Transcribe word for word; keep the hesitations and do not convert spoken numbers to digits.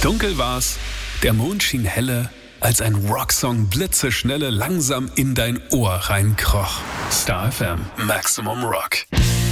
Dunkel war's, der Mond schien helle, als ein Rocksong blitzeschnelle langsam in dein Ohr reinkroch. Star F M, Maximum Rock.